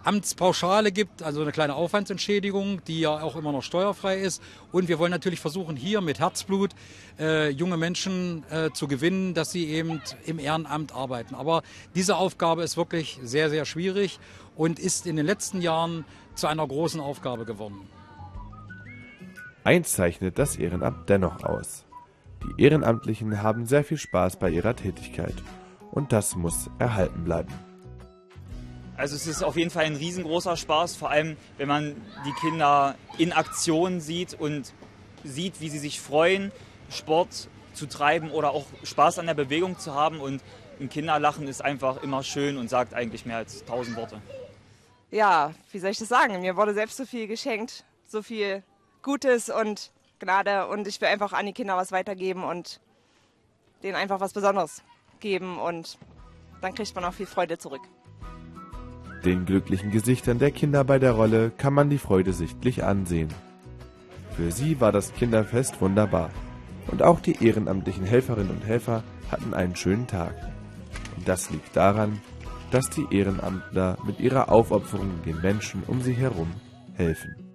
Amtspauschale gibt, also eine kleine Aufwandsentschädigung, die ja auch immer noch steuerfrei ist. Und wir wollen natürlich versuchen, hier mit Herzblut junge Menschen zu gewinnen, dass sie eben im Ehrenamt arbeiten. Aber diese Aufgabe ist wirklich sehr, sehr schwierig und ist in den letzten Jahren zu einer großen Aufgabe geworden. Eins zeichnet das Ehrenamt dennoch aus: Die Ehrenamtlichen haben sehr viel Spaß bei ihrer Tätigkeit. Und das muss erhalten bleiben. Also es ist auf jeden Fall ein riesengroßer Spaß, vor allem wenn man die Kinder in Aktion sieht und sieht, wie sie sich freuen, Sport zu treiben oder auch Spaß an der Bewegung zu haben. Und ein Kinderlachen ist einfach immer schön und sagt eigentlich mehr als 1000 Worte. Ja, wie soll ich das sagen? Mir wurde selbst so viel geschenkt, so viel Gutes und Gnade, und ich will einfach an die Kinder was weitergeben und denen einfach was Besonderes geben, und dann kriegt man auch viel Freude zurück. Den glücklichen Gesichtern der Kinder bei der Rolle kann man die Freude sichtlich ansehen. Für sie war das Kinderfest wunderbar. Und auch die ehrenamtlichen Helferinnen und Helfer hatten einen schönen Tag. Und das liegt daran, dass die Ehrenamtler mit ihrer Aufopferung den Menschen um sie herum helfen.